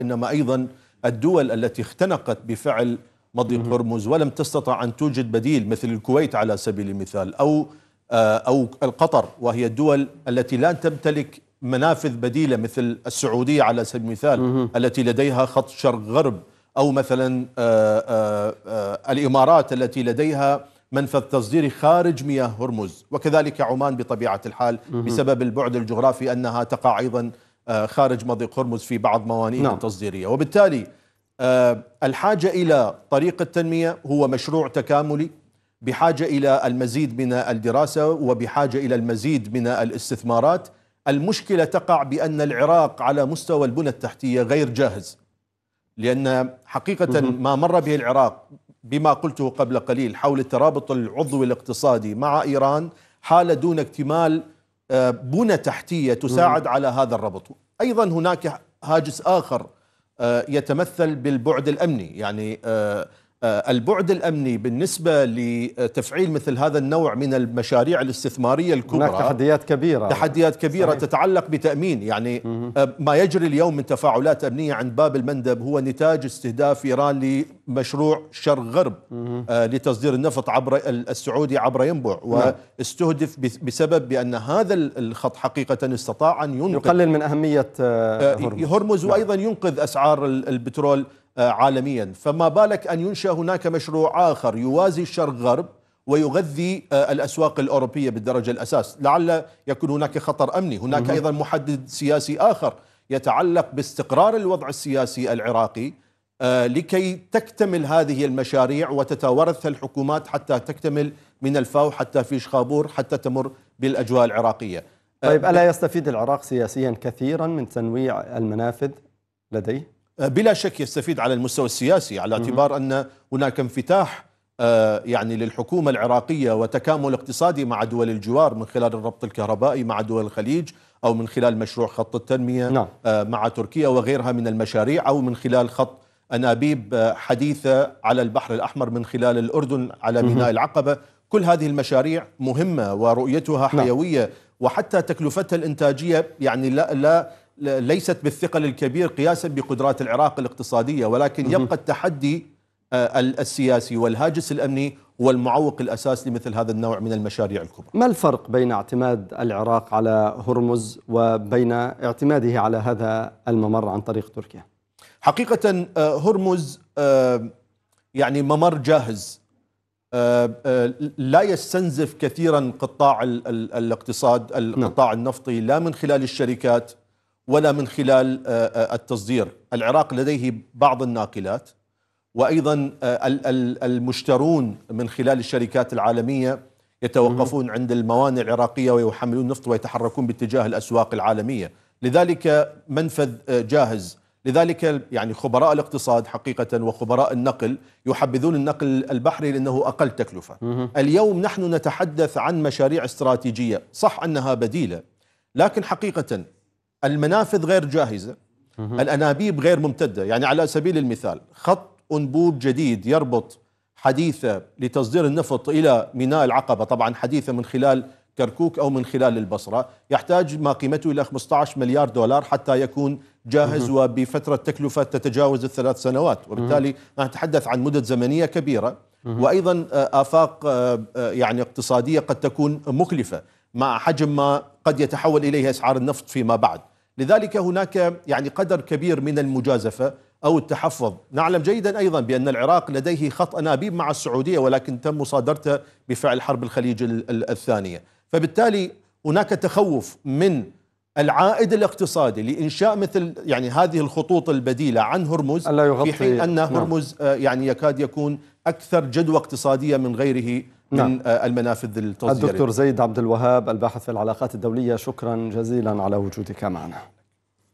إنما أيضا الدول التي اختنقت بفعل مضيق هرمز ولم تستطع أن توجد بديل، مثل الكويت على سبيل المثال، أو القطر، وهي الدول التي لا تمتلك منافذ بديلة، مثل السعودية على سبيل المثال التي لديها خط شرق غرب، أو مثلا الإمارات التي لديها منفذ تصديري خارج مياه هرمز، وكذلك عمان بطبيعة الحال بسبب البعد الجغرافي أنها تقع أيضا خارج مضيق هرمز في بعض موانئها التصديرية. وبالتالي الحاجة إلى طريق التنمية هو مشروع تكاملي بحاجة إلى المزيد من الدراسة وبحاجة إلى المزيد من الاستثمارات. المشكلة تقع بأن العراق على مستوى البنى التحتية غير جاهز، لأن حقيقة ما مر به العراق بما قلته قبل قليل حول الترابط العضوي الاقتصادي مع إيران حال دون اكتمال بنى تحتية تساعد على هذا الربط. أيضا هناك هاجس آخر يتمثل بالبعد الأمني، يعني البعد الأمني بالنسبة لتفعيل مثل هذا النوع من المشاريع الاستثمارية الكبرى هناك تحديات كبيرة تتعلق بتأمين، يعني ما يجري اليوم من تفاعلات أمنية عند باب المندب هو نتاج استهداف إيران لمشروع شرق غرب لتصدير النفط عبر السعودي عبر ينبع، واستهدف بسبب بأن هذا الخط حقيقة استطاع أن يقلل من أهمية هرمز وأيضا ينقذ أسعار البترول عالميا. فما بالك أن ينشأ هناك مشروع آخر يوازي الشرق غرب ويغذي الأسواق الأوروبية بالدرجة الأساس. لعل يكون هناك خطر أمني. هناك أيضا محدد سياسي آخر يتعلق باستقرار الوضع السياسي العراقي لكي تكتمل هذه المشاريع وتتوارثها الحكومات حتى تكتمل من الفاو حتى فيش خابور حتى تمر بالأجواء العراقية. طيب ألا يستفيد العراق سياسيا كثيرا من تنويع المنافذ لديه؟ بلا شك يستفيد على المستوى السياسي، على اعتبار أن هناك انفتاح يعني للحكومة العراقية وتكامل اقتصادي مع دول الجوار من خلال الربط الكهربائي مع دول الخليج، أو من خلال مشروع خط التنمية مع تركيا وغيرها من المشاريع، أو من خلال خط أنابيب حديثة على البحر الأحمر من خلال الأردن على ميناء العقبة. كل هذه المشاريع مهمة ورؤيتها حيوية، وحتى تكلفتها الإنتاجية يعني ليست بالثقل الكبير قياسا بقدرات العراق الاقتصادية، ولكن يبقى التحدي السياسي والهاجس الأمني هو المعوق الأساس لمثل هذا النوع من المشاريع الكبرى. ما الفرق بين اعتماد العراق على هرمز وبين اعتماده على هذا الممر عن طريق تركيا؟ حقيقة هرمز يعني ممر جاهز، لا يستنزف كثيرا قطاع الاقتصاد، القطاع النفطي، لا من خلال الشركات ولا من خلال التصدير. العراق لديه بعض الناقلات، وأيضا المشترون من خلال الشركات العالمية يتوقفون عند الموانئ العراقية ويحملون نفط ويتحركون باتجاه الأسواق العالمية. لذلك منفذ جاهز. لذلك يعني خبراء الاقتصاد حقيقة وخبراء النقل يحبذون النقل البحري لأنه أقل تكلفة. اليوم نحن نتحدث عن مشاريع استراتيجية، صح أنها بديلة، لكن حقيقة المنافذ غير جاهزة، الأنابيب غير ممتدة. يعني على سبيل المثال خط أنبوب جديد يربط حديثة لتصدير النفط إلى ميناء العقبة، طبعا حديثة من خلال كركوك أو من خلال البصرة، يحتاج ما قيمته إلى 15 مليار دولار حتى يكون جاهز وبفترة تكلفة تتجاوز ال3 سنوات، وبالتالي نتحدث عن مدة زمنية كبيرة، وأيضا آفاق يعني اقتصادية قد تكون مكلفة مع حجم ما قد يتحول إليه أسعار النفط فيما بعد. لذلك هناك يعني قدر كبير من المجازفة أو التحفظ. نعلم جيدا أيضا بأن العراق لديه خط أنابيب مع السعودية، ولكن تم مصادرته بفعل حرب الخليج الثانية. فبالتالي هناك تخوف من العائد الاقتصادي لإنشاء مثل يعني هذه الخطوط البديلة عن هرمز، في حين أن هرمز يعني يكاد يكون أكثر جدوى اقتصادية من غيره من المنافذ التصديرية. الدكتور زيد عبد الوهاب، الباحث في العلاقات الدولية، شكرا جزيلا على وجودك معنا.